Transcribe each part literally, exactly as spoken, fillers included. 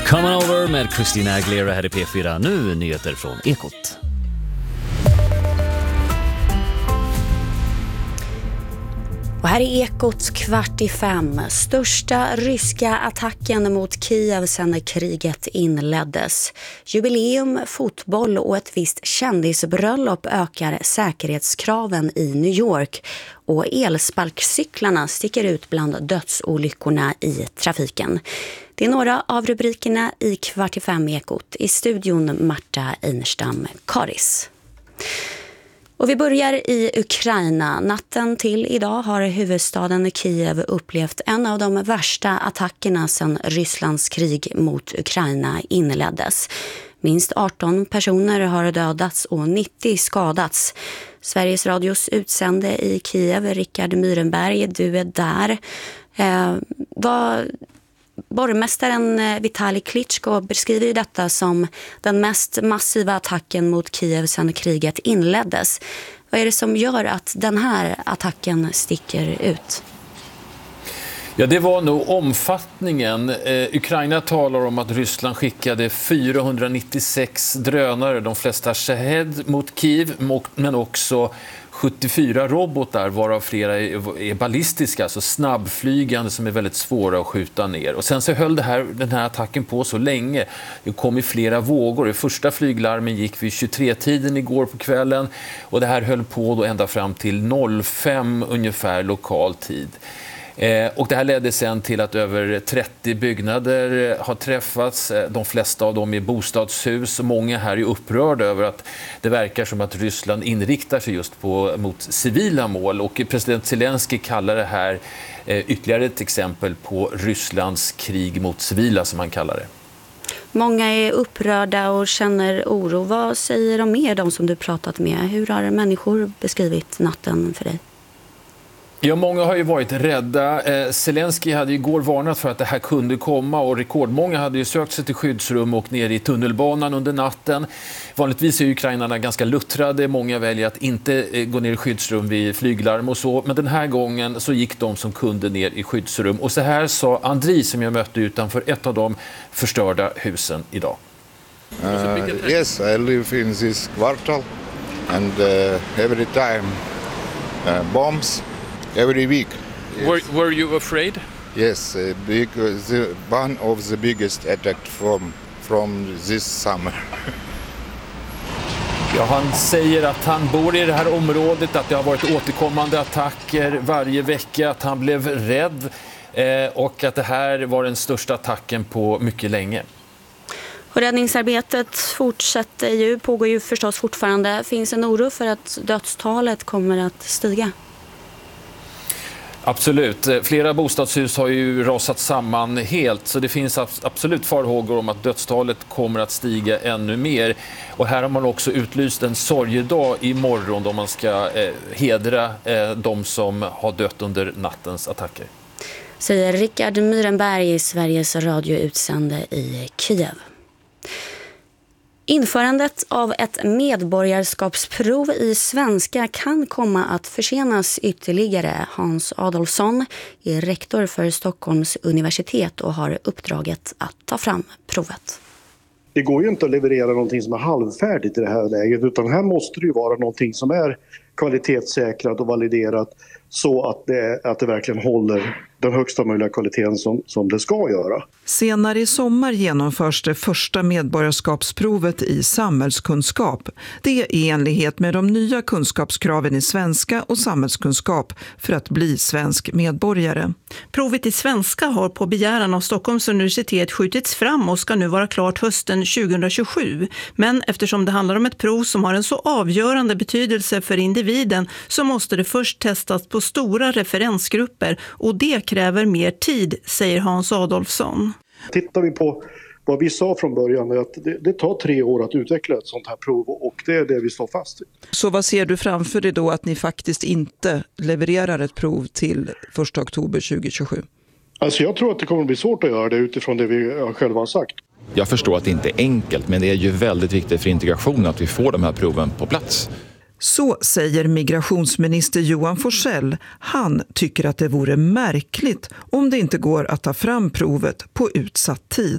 Come on over med Christina Aguilera här i P fyra. Nu nyheter från Ekot. Och här är Ekot kvart i fem. Största ryska attacken mot Kiev sedan kriget inleddes. Jubileum, fotboll och ett visst kändisbröllop ökar säkerhetskraven i New York. Och elsparkcyklarna sticker ut bland dödsolyckorna i trafiken. Det är några av rubrikerna i kvart i fem Ekot. I studion Marta Einerstam Karis. Och vi börjar i Ukraina. Natten till idag har huvudstaden Kiev upplevt en av de värsta attackerna sedan Rysslands krig mot Ukraina inleddes. Minst arton personer har dödats och nittio skadats. Sveriges Radios utsände i Kiev, Rickard Myrenberg, du är där. Eh, vad... Borgmästaren Vitali Klitschko beskriver ju detta som den mest massiva attacken mot Kiev sedan kriget inleddes. Vad är det som gör att den här attacken sticker ut? Ja, det var nog omfattningen. Eh, Ukraina talar om att Ryssland skickade fyrahundranittiosex drönare, de flesta Shahed, mot Kiev, men också sjuttiofyra robotar, varav flera är ballistiska, alltså snabbflygande som är väldigt svåra att skjuta ner. Och sen så höll det här, den här attacken på så länge. Det kom i flera vågor. Det första flyglarmen gick vid tjugotre-tiden igår på kvällen och det här höll på då ända fram till noll fem ungefär lokal tid. Eh, och det här ledde sen till att över trettio byggnader har träffats. De flesta av dem är bostadshus. Många här är upprörda över att det verkar som att Ryssland inriktar sig just på, mot civila mål. Och president Zelensky kallar det här eh, ytterligare ett exempel på Rysslands krig mot civila, som han kallar det. Många är upprörda och känner oro. Vad säger de mer, de som du pratat med? Hur har människor beskrivit natten för dig? Ja, många har ju varit rädda. Eh, Zelensky hade ju igår varnat för att det här kunde komma och rekordmånga hade ju sökt sig till skyddsrum och ner i tunnelbanan under natten. Vanligtvis är ukrainarna ganska luttrade. Många väljer att inte eh, gå ner i skyddsrum vid flyglarm och så. Men den här gången så gick de som kunde ner i skyddsrum. Och så här sa Andri, som jag mötte utanför ett av de förstörda husen idag. Uh, yes, I live in this quarter and uh, every time uh, bombs. Every week. Yes. Were, were you afraid? Yes, uh, because the, one of the biggest attacks from from this summer. Ja, han säger att han bor i det här området, att det har varit återkommande attacker varje vecka, att han blev rädd eh, och att det här var den största attacken på mycket länge. Och räddningsarbetet fortsätter ju, pågår ju förstås fortfarande. Finns en oro för att dödstalet kommer att stiga? Absolut. Flera bostadshus har ju rasat samman helt, så det finns absolut farhågor om att dödstalet kommer att stiga ännu mer. Och här har man också utlyst en sorgedag imorgon då man ska eh, hedra eh, de som har dött under nattens attacker. Säger Rickard Myrenberg, Sveriges Radio utsände i Kiev. Införandet av ett medborgarskapsprov i svenska kan komma att försenas ytterligare. Hans Adolfsson är rektor för Stockholms universitet och har uppdraget att ta fram provet. Det går ju inte att leverera någonting som är halvfärdigt i det här läget, utan här måste det ju vara någonting som är kvalitetssäkrat och validerat så att det, att det verkligen håller den högsta möjliga kvaliteten som, som det ska göra. Senare i sommar genomförs det första medborgarskapsprovet i samhällskunskap. Det är i enlighet med de nya kunskapskraven i svenska och samhällskunskap för att bli svensk medborgare. Provet i svenska har på begäran av Stockholms universitet skjutits fram och ska nu vara klart hösten tjugohundratjugosju. Men eftersom det handlar om ett prov som har en så avgörande betydelse för individen så måste det först testas på stora referensgrupper och det kräver mer tid, säger Hans Adolfsson. Tittar vi på vad vi sa från början, att det, det tar tre år att utveckla ett sånt här prov och det är det vi står fast i. Så vad ser du framför dig då att ni faktiskt inte levererar ett prov till första oktober tjugohundratjugosju? Alltså jag tror att det kommer att bli svårt att göra det utifrån det vi själva har sagt. Jag förstår att det inte är enkelt, men det är ju väldigt viktigt för integration att vi får de här proven på plats. Så säger migrationsminister Johan Forssell. Han tycker att det vore märkligt om det inte går att ta fram provet på utsatt tid.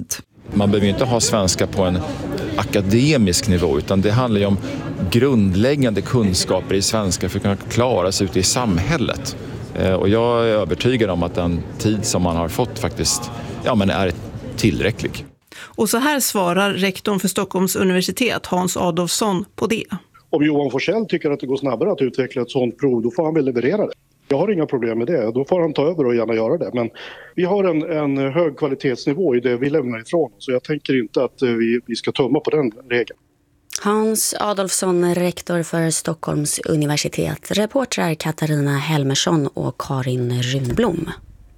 Man behöver ju inte ha svenska på en akademisk nivå, utan det handlar ju om grundläggande kunskaper i svenska för att kunna klara sig ute i samhället. Och jag är övertygad om att den tid som man har fått faktiskt ja, men är tillräcklig. Och så här svarar rektorn för Stockholms universitet, Hans Adolfsson, på det. Om Johan Forsell tycker att det går snabbare att utveckla ett sådant prov, då får han väl leverera det. Jag har inga problem med det, då får han ta över och gärna göra det. Men vi har en, en hög kvalitetsnivå i det vi lämnar ifrån, så jag tänker inte att vi, vi ska tumma på den regeln. Hans Adolfsson, rektor för Stockholms universitet. Reportrar Katarina Helmersson och Karin Runblom.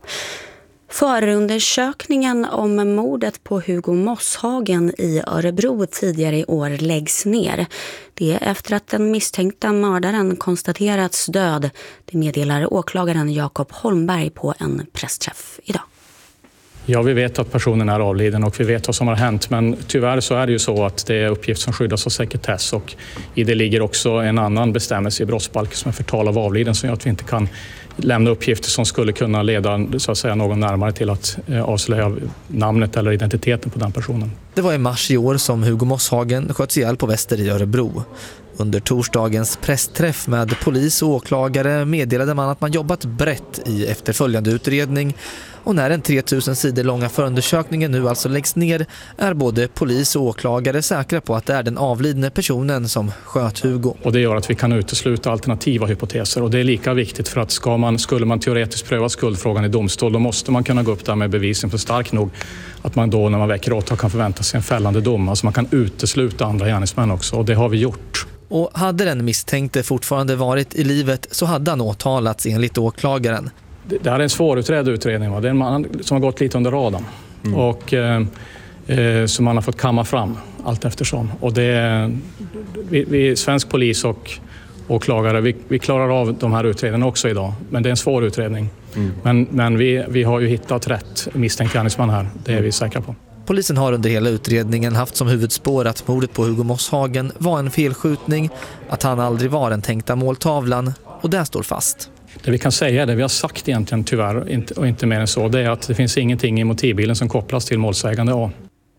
Förundersökningen om mordet på Hugo Mosshagen i Örebro tidigare i år läggs ner. Det är efter att den misstänkta mördaren konstaterats död. Det meddelar åklagaren Jakob Holmberg på en pressträff idag. Ja, vi vet att personen är avliden och vi vet vad som har hänt, men tyvärr så är det ju så att det är uppgift som skyddas av sekretess, och i det ligger också en annan bestämmelse i brottsbalken som är förtal av avliden som gör att vi inte kan lämna uppgifter som skulle kunna leda så att säga, någon närmare till att avslöja namnet eller identiteten på den personen. Det var i mars i år som Hugo Mosshagen sköts ihjäl på Väster i Örebro. Under torsdagens pressträff med polis och åklagare meddelade man att man jobbat brett i efterföljande utredning, och när den tre tusen sidor långa förundersökningen nu alltså läggs ner är både polis och åklagare säkra på att det är den avlidne personen som sköt Hugo. Och det gör att vi kan utesluta alternativa hypoteser, och det är lika viktigt för att ska man, skulle man teoretiskt pröva skuldfrågan i domstol, då måste man kunna gå upp där med bevisen för stark nog att man då när man väcker åtal kan förvänta sig en fällande dom. Alltså man kan utesluta andra gärningsmän också, och det har vi gjort. Och hade den misstänkte fortfarande varit i livet så hade han åtalats enligt åklagaren. Det här är en svårutredd utredning. Va? Det är en man som har gått lite under radarn. Mm. Och eh, eh, som man har fått kamma fram allt eftersom. Och det är, vi, vi svensk polis och åklagare, vi, vi klarar av de här utredningarna också idag. Men det är en svår utredning. Mm. Men, men vi, vi har ju hittat rätt misstänkt gärningsman här. Det är vi säkra på. Polisen har under hela utredningen haft som huvudspår att mordet på Hugo Mosshagen var en felskjutning, att han aldrig var den tänkta måltavlan, och det står fast. Det vi kan säga, det vi har sagt egentligen tyvärr och inte mer än så, det är att det finns ingenting i motivbilden som kopplas till målsägande A.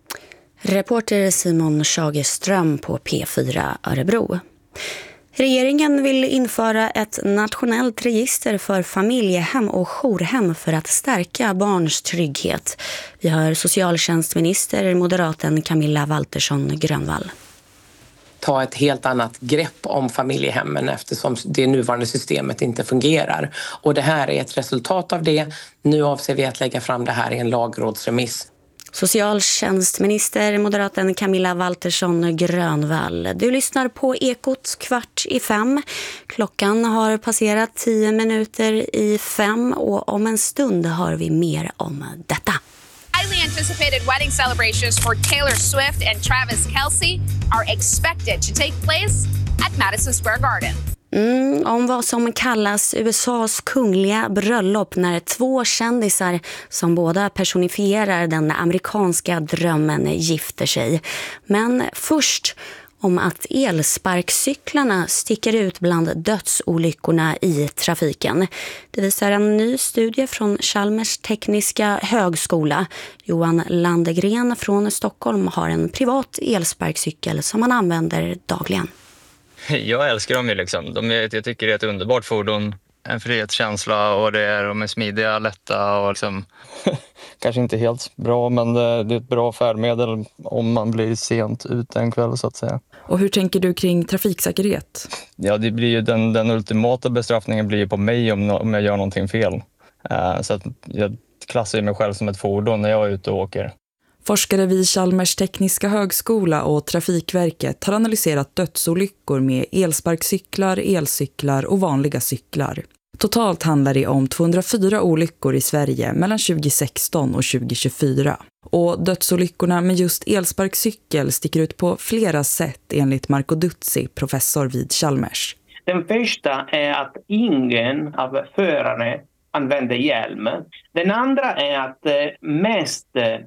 Reporter Simon Schagerström på P fyra Örebro. Regeringen vill införa ett nationellt register för familjehem och jourhem för att stärka barns trygghet. Vi hör socialtjänstminister moderaten Camilla Waltersson Grönvall. Ta ett helt annat grepp om familjehemmen eftersom det nuvarande systemet inte fungerar. Och det här är ett resultat av det. Nu avser vi att lägga fram det här i en lagrådsremiss. Socialtjänstminister moderaten Camilla Waltersson Grönvall. Du lyssnar på Ekot kvart i fem. Klockan har passerat tio minuter i fem och om en stund hör vi mer om detta. Highly anticipated wedding celebrations for Taylor Swift and Travis Kelce are expected to take place at Madison Square Garden. Mm, om vad som kallas U S A:s kungliga bröllop när två kändisar som båda personifierar den amerikanska drömmen gifter sig. Men först om att elsparkcyklarna sticker ut bland dödsolyckorna i trafiken. Det visar en ny studie från Chalmers tekniska högskola. Johan Landegren från Stockholm har en privat elsparkcykel som han använder dagligen. Jag älskar dem ju liksom. De är, jag tycker det är ett underbart fordon. En frihetskänsla och det är, de är smidiga, lätta och liksom kanske inte helt bra, men det, det är ett bra färdmedel om man blir sent ut en kväll så att säga. Och hur tänker du kring trafiksäkerhet? Ja, det blir ju den, den ultimata bestraffningen blir ju på mig om, om jag gör någonting fel. Uh, så att jag klassar mig själv som ett fordon när jag är ute och åker. Forskare vid Chalmers tekniska högskola och Trafikverket har analyserat dödsolyckor med elsparkcyklar, elcyklar och vanliga cyklar. Totalt handlar det om tvåhundrafyra olyckor i Sverige mellan tjugohundrasexton och tjugohundratjugofyra. Och dödsolyckorna med just elsparkcykel sticker ut på flera sätt enligt Marco Duzzi, professor vid Chalmers. Den första är att ingen av förarna använder hjälm. Den andra är att mest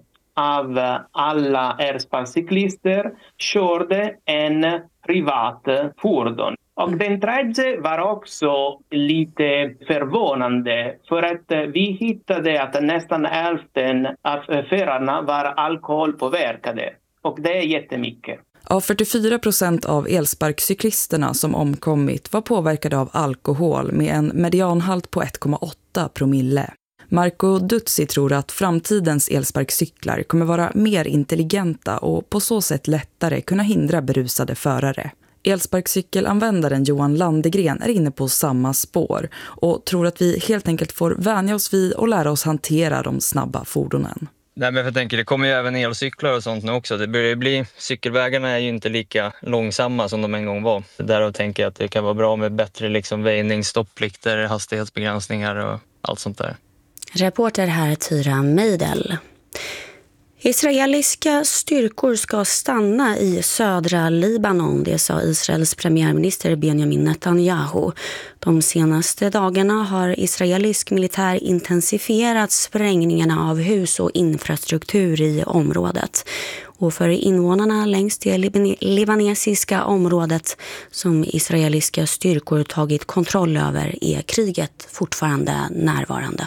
av alla elsparkcyklister körde en privat fordon. Och den tredje var också lite förvånande för att vi hittade att nästan hälften av förarna var alkoholpåverkade. Och det är jättemycket. Av fyrtiofyra procent av elsparkcyklisterna som omkommit var påverkade av alkohol med en medianhalt på ett komma åtta promille. Marco Duzzi tror att framtidens elsparkcyklar kommer vara mer intelligenta och på så sätt lättare kunna hindra berusade förare. Elsparkcykelanvändaren Johan Landegren är inne på samma spår och tror att vi helt enkelt får vänja oss vid och lära oss hantera de snabba fordonen. Nej, men jag tänker, det kommer ju även elcyklar och sånt nu också. Det börjar bli, cykelvägarna är ju inte lika långsamma som de en gång var. Därav tänker jag att det kan vara bra med bättre liksom väjning, stoppplikter, hastighetsbegränsningar och allt sånt där. Reporter här Tyra Meidel. Israeliska styrkor ska stanna i södra Libanon, det sa Israels premiärminister Benjamin Netanyahu. De senaste dagarna har israelisk militär intensifierat sprängningarna av hus och infrastruktur i området. Och för invånarna längs det libanesiska området som israeliska styrkor tagit kontroll över är kriget fortfarande närvarande.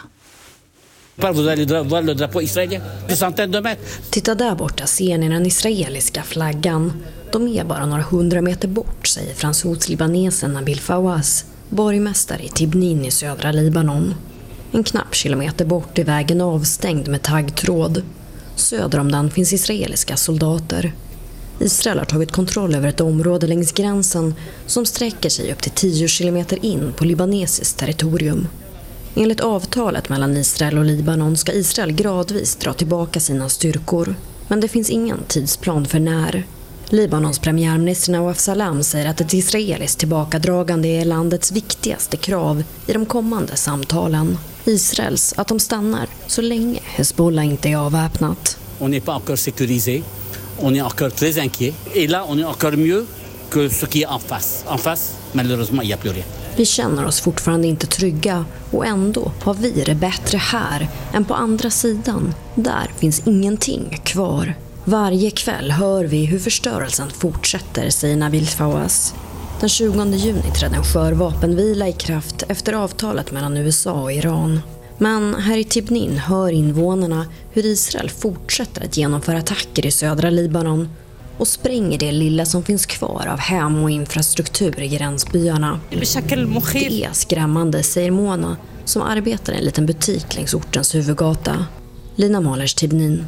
Titta där borta ser ni den israeliska flaggan. De är bara några hundra meter bort, säger fransos-libanesen Nabil Fawaz, borgmästare i Tibnin i södra Libanon. En knapp kilometer bort är vägen avstängd med taggtråd. Söder om den finns israeliska soldater. Israel har tagit kontroll över ett område längs gränsen som sträcker sig upp till tio kilometer in på libanesiskt territorium. Enligt avtalet mellan Israel och Libanon ska Israel gradvis dra tillbaka sina styrkor. Men det finns ingen tidsplan för när. Libanons premiärminister Nawaf Salam säger att ett israeliskt tillbakadragande är landets viktigaste krav i de kommande samtalen. Israels att de stannar så länge Hezbollah inte är avväpnat. On n'est pas encore sécurisé. On est encore très inquiet. Et là, on est encore mieux que ce qui est en face. En face, malheureusement, il n'y a plus rien. Vi känner oss fortfarande inte trygga och ändå har vi det bättre här än på andra sidan. Där finns ingenting kvar. Varje kväll hör vi hur förstörelsen fortsätter, säger Nabil Fawaz. Den tjugonde juni trädde en skör vapenvila i kraft efter avtalet mellan U S A och Iran. Men här i Tibnin hör invånarna hur Israel fortsätter att genomföra attacker i södra Libanon och spränger det lilla som finns kvar av hem och infrastruktur i gränsbyarna. Det är skrämmande, säger Mona, som arbetar i en liten butik längs ortens huvudgata. Lina Malers, Tibnin.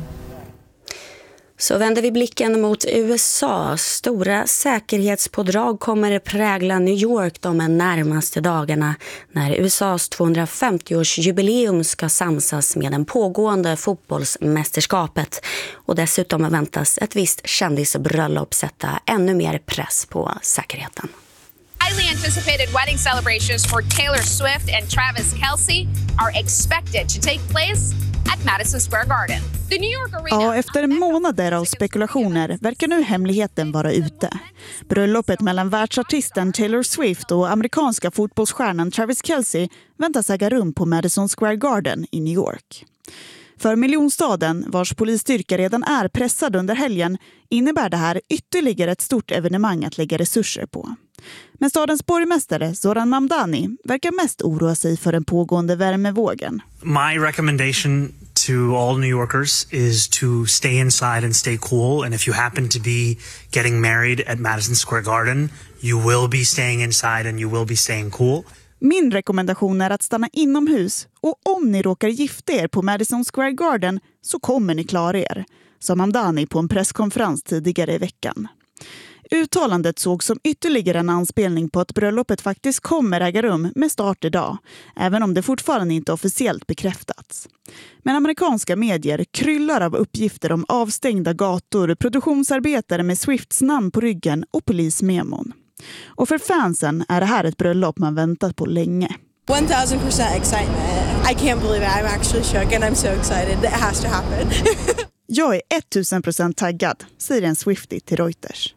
Så vänder vi blicken mot U S A. Stora säkerhetspådrag kommer prägla New York de närmaste dagarna när U S A:s tvåhundrafemtioårsjubileum ska samsas med den pågående fotbollsmästerskapet. Och dessutom väntas ett visst kändisbröllop sätta ännu mer press på säkerheten. Highly anticipated wedding celebrations for Taylor Swift and Travis Kelce are expected to take place at Madison Square Garden. The New York Arena. Ja, efter månader av spekulationer verkar nu hemligheten vara ute. Bröllopet mellan världsartisten Taylor Swift och amerikanska fotbollsstjärnan Travis Kelce väntas äga rum på Madison Square Garden i New York. För miljonstaden, vars polisstyrka redan är pressad under helgen, innebär det här ytterligare ett stort evenemang att lägga resurser på. Men stadens borgmästare Zoran Mamdani verkar mest oroa sig för den pågående värmevågen. My recommendation to all New Yorkers is to stay inside and stay cool, and if you happen to be getting married at Madison Square Garden, you will be staying inside and you will be staying cool. Min rekommendation är att stanna inomhus, och om ni råkar gifta er på Madison Square Garden så kommer ni klara er, sa Mamdani på en presskonferens tidigare i veckan. Uttalandet såg som ytterligare en anspelning på att bröllopet faktiskt kommer äga rum med start idag, även om det fortfarande inte officiellt bekräftats. Men amerikanska medier kryllar av uppgifter om avstängda gator, produktionsarbetare med Swifts namn på ryggen och polismemon. Och för fansen är det här ett bröllop man väntat på länge. one thousand percent excitement. I can't believe it. I'm actually shook and I'm so excited. It has to happen. Jag är tusen procent taggad, säger en Swiftie till Reuters.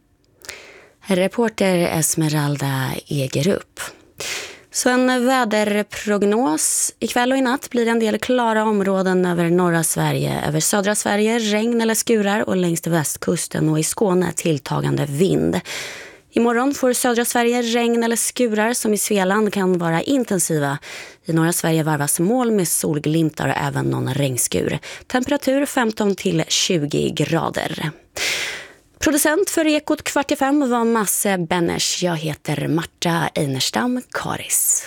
Reporter Esmeralda Egerup. Så en väderprognos. Ikväll och i natt blir det en del klara områden över norra Sverige. Över södra Sverige regn eller skurar och längs västkusten och i Skåne tilltagande vind. Imorgon får södra Sverige regn eller skurar som i Svealand kan vara intensiva. I norra Sverige varvas moln med solglimtar och även någon regnskur. Temperatur femton till tjugo grader. Producent för Ekot kvart i fem var Masse Benners. Jag heter Marta Einerstam Karis.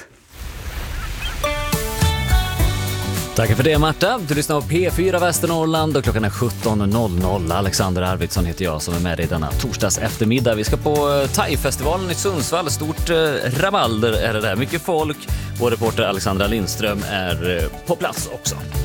Tack för det, Marta. Du lyssnar på P fyra Västernorrland och klockan är sjutton noll noll. Alexander Arvidsson heter jag som är med i denna torsdags eftermiddag. Vi ska på Thai-festivalen i Sundsvall. Stort eh, rabalder är det där. Mycket folk. Vår reporter Alexandra Lindström är eh, på plats också.